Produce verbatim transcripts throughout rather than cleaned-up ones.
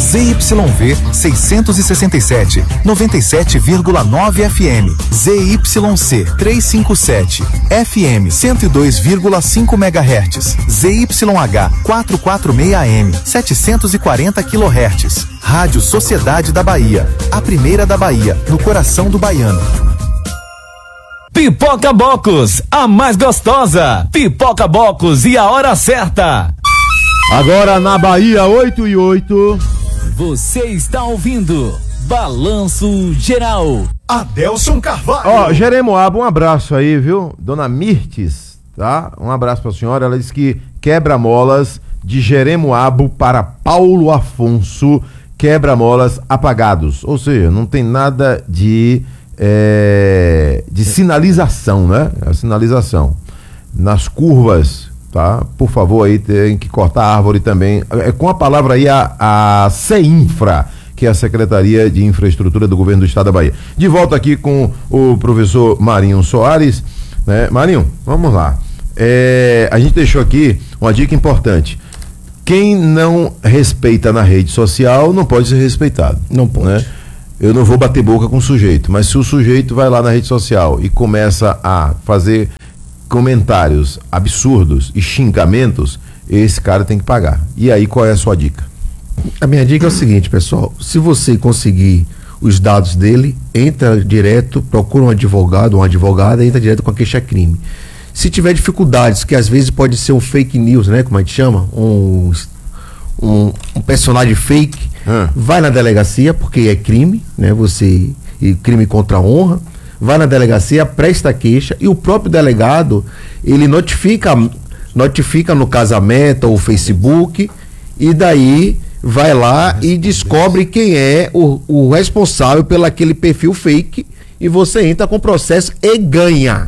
Z Y V seiscentos e sessenta e sete, noventa e sete vírgula nove F M, Z Y C trezentos e cinquenta e sete, F M cento e dois vírgula cinco megahertz, Z Y H quatrocentos e quarenta e seis A M, setecentos e quarenta quilohertz. Rádio Sociedade da Bahia, a primeira da Bahia, no coração do baiano. Pipoca Bocos, a mais gostosa. Pipoca Bocos e a hora certa. Agora na Bahia, oito e oito. Você está ouvindo Balanço Geral. Adelson Carvalho. Ó, oh, Jeremoabo, um abraço aí, viu? Dona Mirtes, tá? Um abraço pra senhora. Ela disse que quebra-molas de Jeremoabo para Paulo Afonso, quebra-molas apagados. Ou seja, não tem nada de, é, de sinalização, né? A sinalização. Nas curvas, tá? Por favor, aí tem que cortar a árvore também. É com a palavra aí a, a CEINFRA, que é a Secretaria de Infraestrutura do Governo do Estado da Bahia. De volta aqui com o professor Marinho Soares, né? Marinho, vamos lá. É, a gente deixou aqui uma dica importante. Quem não respeita na rede social não pode ser respeitado. Não pode. Né? Eu não vou bater boca com o sujeito, mas se o sujeito vai lá na rede social e começa a fazer comentários absurdos e xingamentos, esse cara tem que pagar. E aí, qual é a sua dica? A minha dica é o seguinte, pessoal: se você conseguir os dados dele, entra direto, procura um advogado, uma advogada, entra direto com a queixa-crime. Se tiver dificuldades, que às vezes pode ser um fake news, né, como a gente chama, um, um, um personagem fake, hum. vai na delegacia, porque é crime, né, você, e crime contra a honra, vai na delegacia, presta a queixa, e o próprio delegado, ele notifica, notifica no casamento ou Facebook, e daí vai lá e descobre quem é o, o responsável pelo aquele perfil fake, e você entra com o processo e ganha.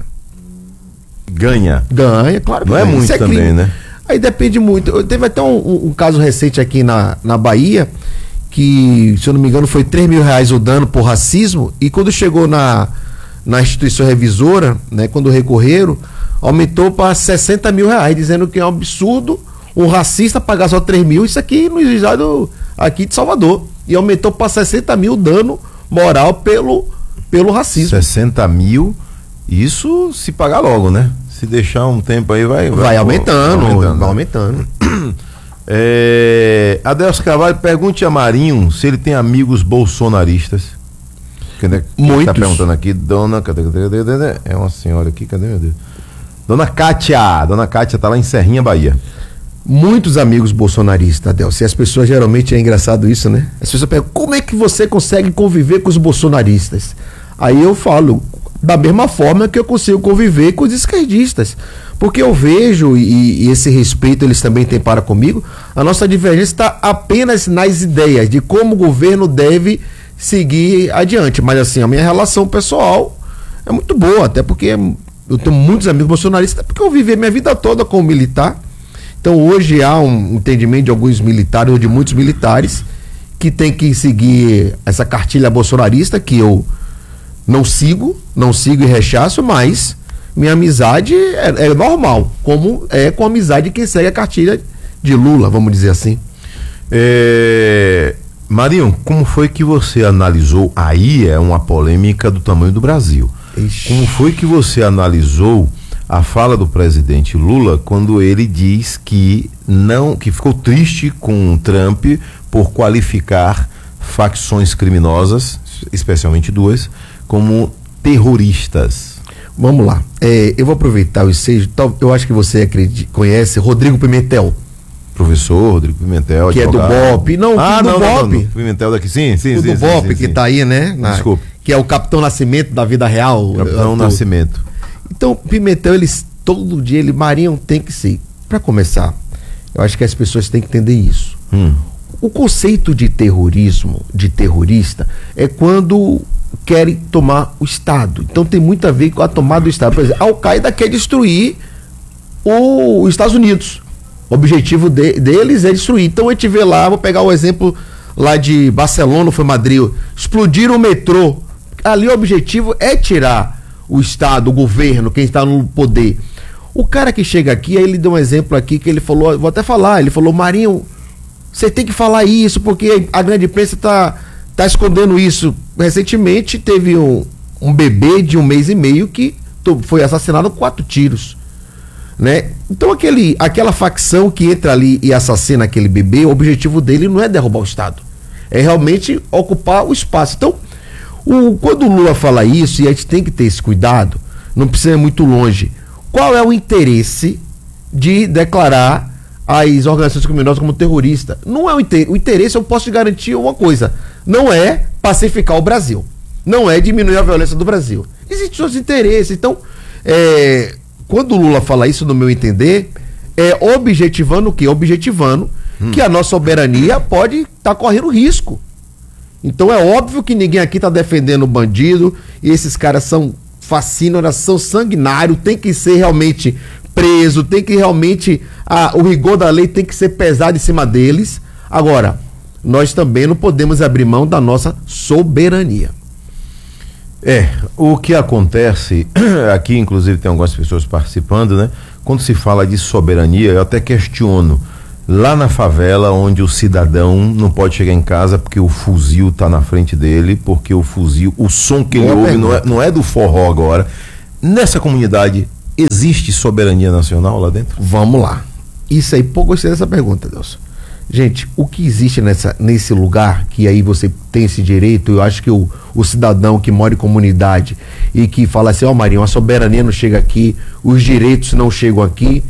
Ganha? Ganha, claro que não ganha. é muito é também, crime, né? Aí depende muito. Teve até um, um caso recente aqui na, na Bahia, que, se eu não me engano, foi três mil reais o dano por racismo, e quando chegou na, na instituição revisora, né, quando recorreram, aumentou para sessenta mil reais, dizendo que é um absurdo um racista pagar só três mil, isso aqui no juizado aqui de Salvador, e aumentou para sessenta mil dano moral pelo, pelo racismo. sessenta mil, isso se pagar logo, né? Se deixar um tempo aí vai... Vai, vai aumentando, vai aumentando. Vai aumentando. É, Adelson Carvalho, pergunte a Marinho se ele tem amigos bolsonaristas. Cadê? Muitos. Tá perguntando aqui, dona... Cadê, cadê, cadê, cadê? É uma senhora aqui, cadê, meu Deus? Dona Kátia, Dona Kátia tá lá em Serrinha, Bahia. Muitos amigos bolsonaristas, Adelson. E as pessoas, geralmente, é engraçado isso, né? As pessoas perguntam, como é que você consegue conviver com os bolsonaristas? Aí eu falo, da mesma forma que eu consigo conviver com os esquerdistas. Porque eu vejo, e, e esse respeito eles também têm para comigo, a nossa divergência está apenas nas ideias de como o governo deve seguir adiante. Mas assim, a minha relação pessoal é muito boa, até porque eu tenho muitos amigos bolsonaristas, porque eu vivi a minha vida toda como militar. Então hoje há um entendimento de alguns militares, ou de muitos militares, que tem que seguir essa cartilha bolsonarista, que eu não sigo, não sigo e rechaço, mas minha amizade é, é normal, como é com a amizade de quem segue a cartilha de Lula, vamos dizer assim. É... Marinho, como foi que você analisou, aí é uma polêmica do tamanho do Brasil, Ixi. como foi que você analisou a fala do presidente Lula quando ele diz que não, que ficou triste com o Trump por qualificar facções criminosas, especialmente duas, como terroristas? Vamos lá, é, eu vou aproveitar o ensejo, eu acho que você acredita, conhece Rodrigo Pimentel. Professor Rodrigo Pimentel, que advogado. É do BOP, não, ah, do não, BOP. Não, não, Pimentel daqui, sim, sim, o sim. do sim, BOP, sim, que sim. tá aí, né? Na, Desculpe. Que é o Capitão Nascimento da vida real. Capitão Nascimento. Então, Pimentel, eles, todo dia, ele, Marinho, tem que ser. Para começar, eu acho que as pessoas têm que entender isso. Hum. O conceito de terrorismo, de terrorista, é quando querem tomar o Estado. Então tem muito a ver com a tomada do Estado. Por exemplo, a Al-Qaeda quer destruir o, os Estados Unidos. O objetivo de, deles é destruir. Então a gente vê lá, vou pegar o exemplo lá de Barcelona, foi Madrid, explodiram o metrô. Ali o objetivo é tirar o Estado, o governo, quem está no poder. O cara que chega aqui, aí ele deu um exemplo aqui que ele falou, vou até falar, ele falou, Marinho, Você tem que falar isso, porque a grande imprensa tá, tá escondendo isso. Recentemente teve um, um bebê de um mês e meio que foi assassinado com quatro tiros. Né? Então aquele, aquela facção que entra ali e assassina aquele bebê, o objetivo dele não é derrubar o Estado. É realmente ocupar o espaço. Então, o, quando o Lula fala isso, e a gente tem que ter esse cuidado, não precisa ir muito longe. Qual é o interesse de declarar as organizações criminosas como terrorista? Não é o interesse. O interesse, eu posso te garantir uma coisa: não é pacificar o Brasil, não é diminuir a violência do Brasil. Existem outros interesses. Então, é, quando o Lula fala isso, no meu entender, é objetivando o quê? Objetivando hum. que a nossa soberania pode estar tá correndo risco. Então é óbvio que ninguém aqui está defendendo o bandido, e esses caras são fascínoras, são sanguinários, tem que ser realmente preso, tem que realmente, ah, o rigor da lei tem que ser pesado em cima deles. Agora, nós também não podemos abrir mão da nossa soberania. É, o que acontece, aqui inclusive tem algumas pessoas participando, né? Quando se fala de soberania, eu até questiono. Lá na favela, onde o cidadão não pode chegar em casa porque o fuzil está na frente dele, porque o fuzil, o som que ele Boa ouve não é, não é do forró agora. Nessa comunidade, existe soberania nacional lá dentro? Vamos lá. Isso aí, pô, gostei dessa pergunta, Deus. Gente, o que existe nessa, nesse lugar, que aí você tem esse direito, eu acho que o, o cidadão que mora em comunidade e que fala assim, ó, oh, Marinho, a soberania não chega aqui, os direitos não chegam aqui,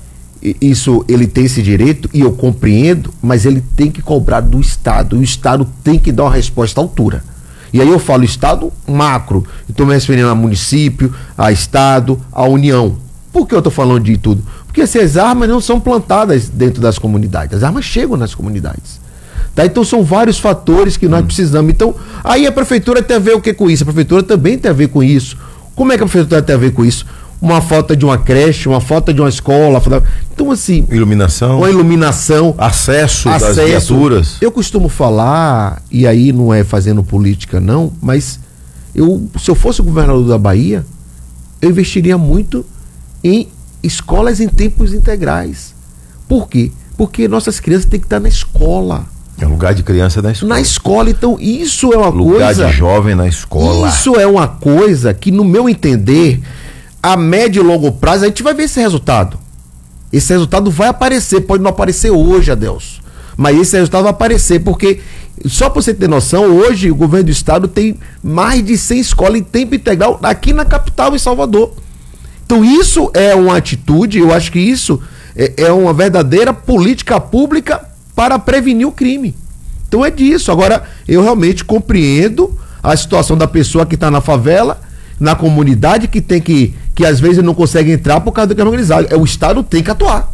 isso, ele tem esse direito e eu compreendo, mas ele tem que cobrar do Estado, e o Estado tem que dar uma resposta à altura. E aí eu falo Estado macro, estou me referindo a município, a Estado, a União. Por que eu estou falando de tudo? Porque essas armas não são plantadas dentro das comunidades, as armas chegam nas comunidades. Tá? Então são vários fatores que nós hum. precisamos. Então, aí a prefeitura tem a ver o que com isso? A prefeitura também tem a ver com isso. Como é que a prefeitura tem a ver com isso? Uma falta de uma creche, uma falta de uma escola. Então, assim. Iluminação. Uma iluminação. Acesso, acesso das viaturas. Eu costumo falar, e aí não é fazendo política, não, mas eu, se eu fosse o governador da Bahia, eu investiria muito em escolas em tempos integrais. Por quê? Porque nossas crianças têm que estar na escola. É lugar de criança na escola. Na escola, então, isso é uma lugar coisa. Lugar de jovem na escola. Isso é uma coisa que, no meu entender, a médio e longo prazo, a gente vai ver esse resultado. Esse resultado vai aparecer, pode não aparecer hoje, Adelso, mas esse resultado vai aparecer, porque, só para você ter noção, hoje o governo do estado tem mais de cem escolas em tempo integral aqui na capital, em Salvador. Então isso é uma atitude, eu acho que isso é, é uma verdadeira política pública para prevenir o crime. Então é disso. Agora, eu realmente compreendo a situação da pessoa que está na favela, na comunidade, que tem que, que às vezes não consegue entrar por causa do crime organizado. É, o Estado tem que atuar.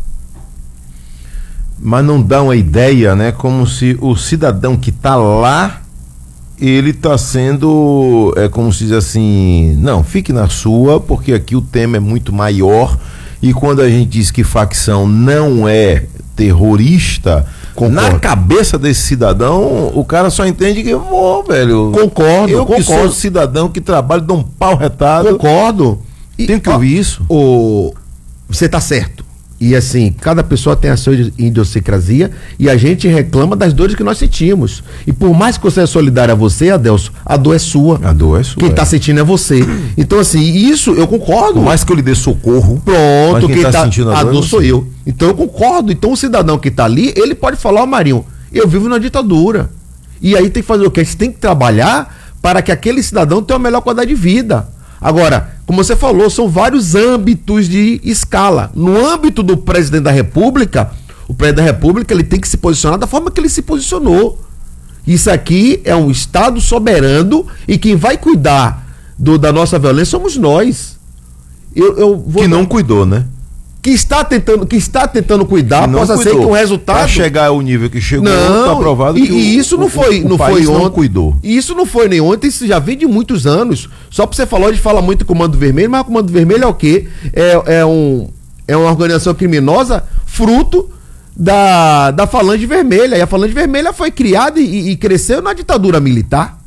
Mas não dá uma ideia, né? Como se o cidadão que está lá, ele está sendo, é como se diz assim, não, fique na sua, porque aqui o tema é muito maior, e quando a gente diz que facção não é terrorista, concordo. Na cabeça desse cidadão, o cara só entende que, pô, velho, concordo, eu concordo. que sou cidadão que trabalha, dou um pau retado. Concordo. Tem que ouvir isso. O... Você tá certo. E assim, cada pessoa tem a sua idiosincrasia e a gente reclama das dores que nós sentimos. E por mais que você é solidário a você, Adelso, a dor é sua. A dor é sua. Quem tá sentindo é você. Então assim, isso eu concordo. Por mais que eu lhe dê socorro. Pronto, quem, quem tá, tá sentindo a dor, a dor sou eu. Então eu concordo. Então o cidadão que tá ali, ele pode falar, ó, Marinho, eu vivo na ditadura. E aí tem que fazer o quê? A gente tem que trabalhar para que aquele cidadão tenha uma melhor qualidade de vida. Agora, como você falou, são vários âmbitos de escala. No âmbito do presidente da República, o presidente da República ele tem que se posicionar da forma que ele se posicionou. Isso aqui é um Estado soberano e quem vai cuidar do, da nossa violência somos nós. Eu, eu vou que não cuidou, né? Que está tentando, que está tentando cuidar, possa cuidou. ser que o resultado... Para chegar ao nível que chegou, está provado e, que e isso o, não foi, o, o não foi ontem. não cuidou. E isso não foi nem ontem, isso já vem de muitos anos. Só para você falar, a gente fala muito em Comando Vermelho, mas o Comando Vermelho é o quê? É, é, um, é uma organização criminosa fruto da, da Falange Vermelha. E a Falange Vermelha foi criada e, e cresceu na ditadura militar.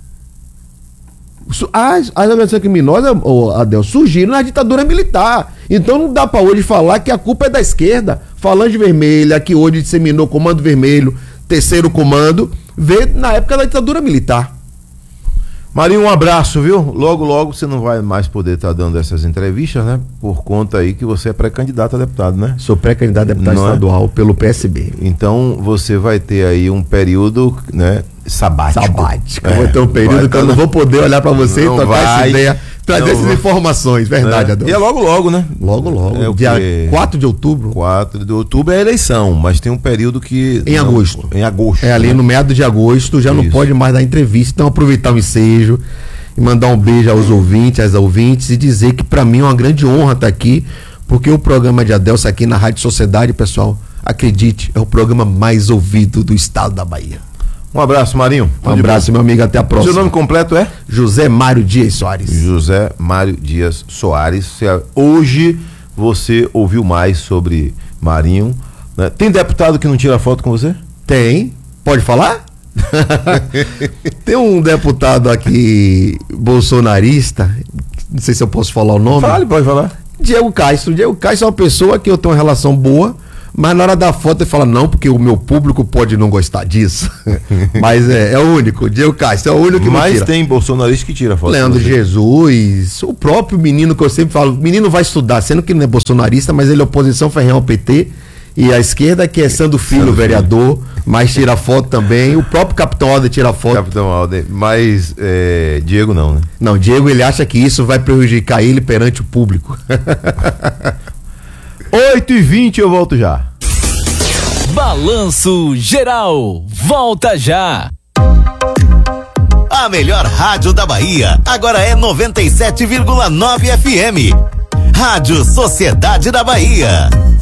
As, as organizações criminosas, oh, Adel, surgiram na ditadura militar. Então não dá para hoje falar que a culpa é da esquerda. Falange Vermelha, que hoje disseminou Comando Vermelho, terceiro comando, veio na época da ditadura militar. Marinho, um abraço, viu? Logo, logo você não vai mais poder estar dando essas entrevistas, né? Por conta aí que você é pré-candidato a deputado, né? Sou pré-candidato a deputado Não estadual é? pelo P S B. Então você vai ter aí um período, né, sabático. Sabático. É, Vai ter um período vai, que eu não vou poder olhar pra você não e trocar vai, essa ideia, trazer essas vai. informações, verdade, É. Adão. E é logo, logo, né? Logo, logo. É o dia quê? quatro de outubro. quatro de outubro é a eleição, mas tem um período que... Em não, agosto. Em agosto. É ali né? no meado de agosto, já não Isso. pode mais dar entrevista, então aproveitar o ensejo e mandar um beijo aos ouvintes, às ouvintes e dizer que pra mim é uma grande honra estar aqui, porque o programa de Adelson aqui na Rádio Sociedade, pessoal, acredite, é o programa mais ouvido do estado da Bahia. Um abraço, Marinho. Um abraço, meu amigo, até a próxima. Seu nome completo é? José Mário Dias Soares. José Mário Dias Soares. Hoje você ouviu mais sobre Marinho, né? Tem deputado que não tira foto com você? Tem. Pode falar? Tem um deputado aqui bolsonarista, não sei se eu posso falar o nome. Fale, pode falar. Diego Castro. Diego Castro é uma pessoa que eu tenho uma relação boa, mas na hora da foto ele fala, não, porque o meu público pode não gostar disso. Mas é, é o único. Diego Castro é o único que não Mas tira. tem bolsonarista que tira foto. Leandro com você. Jesus, o próprio menino que eu sempre falo, menino vai estudar, sendo que não é bolsonarista, mas ele é oposição ferrenha ao P T. E a esquerda, que é Sandro Filho, Sandro vereador, mas tira foto também. O próprio Capitão Alder tira foto. Capitão Alden, mas é, Diego não, né? Não, Diego, ele acha que isso vai prejudicar ele perante o público. oito e vinte eu volto já. Balanço Geral, volta já. A melhor rádio da Bahia agora é noventa e sete vírgula nove F M. Rádio Sociedade da Bahia.